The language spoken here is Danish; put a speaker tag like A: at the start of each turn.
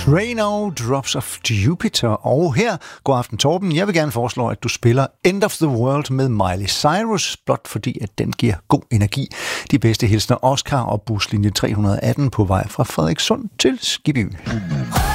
A: Trano, Drops of Jupiter. Og her, god aften Torben, jeg vil gerne foreslå, at du spiller End of the World med Miley Cyrus, blot fordi, at den giver god energi. De bedste hilsner Oscar og buslinje 318 på vej fra Frederikssund til Skibby.